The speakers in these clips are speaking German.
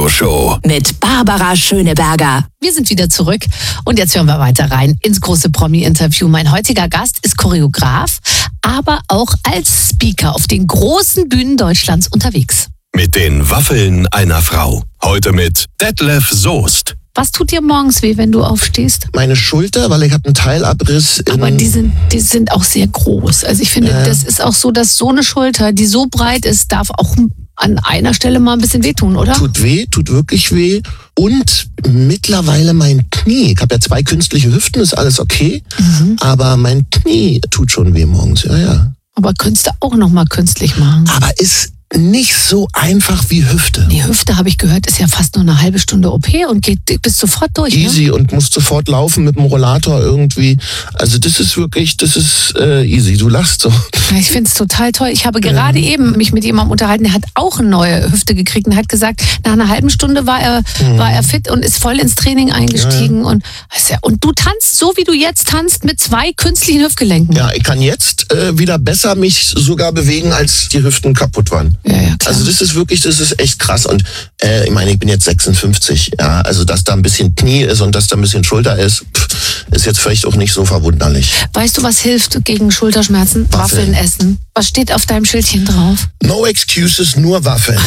Show mit Barbara Schöneberger. Wir sind wieder zurück und jetzt hören wir weiter rein ins große Promi-Interview. Mein heutiger Gast ist Choreograf, aber auch als Speaker auf den großen Bühnen Deutschlands unterwegs. mit den Waffeln einer Frau. Heute mit Detlef Soest. Was tut dir morgens weh, wenn du aufstehst? Meine Schulter, weil ich habe einen Teilabriss. Aber die sind auch sehr groß. Also ich finde, das ist auch so, dass so eine Schulter, die so breit ist, darf auch an einer Stelle mal ein bisschen wehtun, oder? Tut weh, tut wirklich weh. Und mittlerweile mein Knie. Ich habe ja 2 künstliche Hüften, ist alles okay. Aber mein Knie tut schon weh morgens, ja. Aber könntest du auch noch mal künstlich machen. Aber ist nicht so einfach wie Hüfte. Die Hüfte, habe ich gehört, ist ja fast nur eine halbe Stunde OP und bist sofort durch. Easy Ne? und musst sofort laufen mit dem Rollator irgendwie. Also das ist easy. Du lachst so. Ich finde es total toll. Ich habe gerade eben mich mit jemandem unterhalten, der hat auch eine neue Hüfte gekriegt und hat gesagt, nach einer halben Stunde war er fit und ist voll ins Training eingestiegen. Und du tanzt so, wie du jetzt tanzt, mit 2 künstlichen Hüftgelenken. Ja, ich kann jetzt wieder besser mich sogar bewegen, als die Hüften kaputt waren. Ja, klar. Also das ist echt krass. Und ich meine, ich bin jetzt 56. Ja, also dass da ein bisschen Knie ist und dass da ein bisschen Schulter ist, ist jetzt vielleicht auch nicht so verwunderlich. Weißt du, was hilft gegen Schulterschmerzen? Waffeln essen. Was steht auf deinem Schildchen drauf? No excuses, nur Waffeln.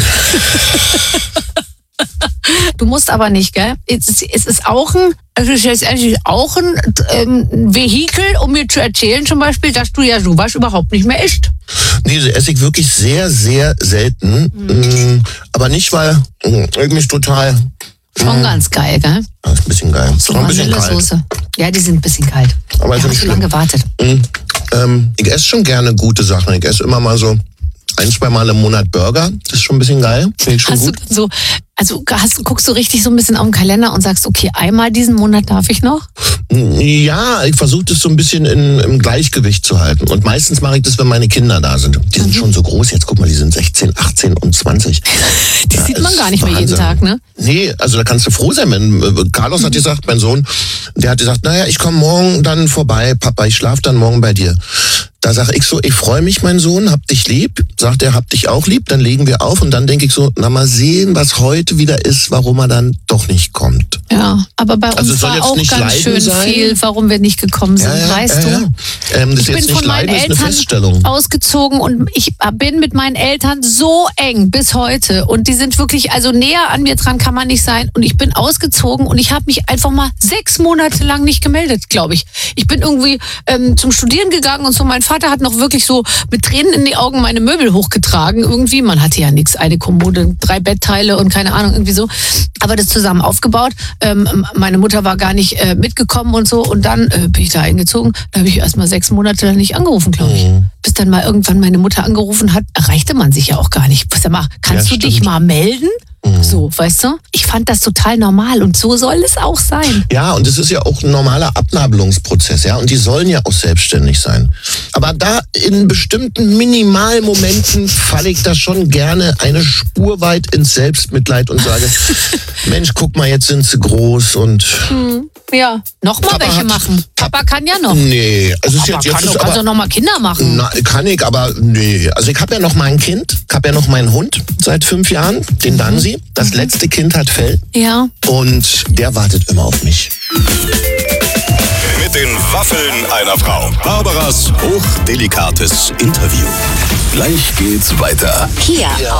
Du musst aber nicht, gell? Es ist jetzt eigentlich auch ein Vehikel, um mir zu erzählen zum Beispiel, dass du ja sowas überhaupt nicht mehr isst. Nee, das esse ich wirklich sehr, sehr selten. Aber nicht, weil ich mich total... Schon ganz geil, gell? Ja, ist ein bisschen geil. So Ein bisschen kalt. Vanillesoße. Ja, die sind ein bisschen kalt. Aber ist Ich habe nicht so lange schlimm. gewartet. Ich esse schon gerne gute Sachen. Ich esse immer mal so 1-2 Mal im Monat Burger. Das ist schon ein bisschen geil. Finde ich schon Hast gut. du so, guckst du richtig so ein bisschen auf den Kalender und sagst, okay, einmal diesen Monat darf ich noch? Ja, ich versuche das so ein bisschen im Gleichgewicht zu halten. Und meistens mache ich das, wenn meine Kinder da sind. Die sind schon so groß. Jetzt guck mal, die sind 16, 18 und 20. Die sieht man gar nicht mehr jeden Tag, ne? Nee, also da kannst du froh sein. Wenn Carlos hat gesagt, mein Sohn, der hat gesagt, naja, ich komme morgen dann vorbei, Papa, ich schlafe dann morgen bei dir. Da sage ich so, ich freue mich, mein Sohn, hab dich lieb. Sagt er, hab dich auch lieb, dann legen wir auf. Und dann denke ich so, na mal sehen, was heute wieder ist, warum er dann doch nicht kommt. Ja, aber bei Also uns soll war jetzt auch nicht ganz Leiden schön sein? viel, warum wir nicht gekommen sind, weißt du? Das ist Ich bin jetzt nicht von meinen Leiden, ist eine Eltern Feststellung. ausgezogen und ich bin mit meinen Eltern so eng bis heute und die sind wirklich, also näher an mir dran kann man nicht sein und ich bin ausgezogen und ich habe mich einfach mal 6 Monate lang nicht gemeldet, glaube ich. Ich bin irgendwie zum Studieren gegangen und so, mein Vater hat noch wirklich so mit Tränen in die Augen meine Möbel hochgetragen irgendwie, man hatte ja nichts, eine Kommode, 3 Bettteile und keine Ahnung, irgendwie so, aber das zusammen aufgebaut, meine Mutter war gar nicht mitgekommen und so und dann bin ich da eingezogen, da habe ich erst mal 6 Monate lang nicht angerufen, glaube ich. Bis dann mal irgendwann meine Mutter angerufen hat, erreichte man sich ja auch gar nicht. Sag mal, kannst du dich mal melden? So, weißt du? Ich fand das total normal und so soll es auch sein. Ja, und es ist ja auch ein normaler Abnabelungsprozess, ja, und die sollen ja auch selbstständig sein. Aber da in bestimmten Minimalmomenten falle ich da schon gerne eine Spur weit ins Selbstmitleid und sage, Mensch, guck mal, jetzt sind sie groß und... Ja, nochmal Papa welche hat- machen. Papa kann ja noch. Nee, also ist Aber jetzt kannst ist du noch mal Kinder machen? Na, kann ich, aber nee. Also ich habe ja noch mein Kind, ich habe ja noch meinen Hund seit 5 Jahren, den Dansi. Das letzte Kind hat Fell Ja. und der wartet immer auf mich. Mit den Waffeln einer Frau. Barbaras hochdelikates Interview. Gleich geht's weiter. Hier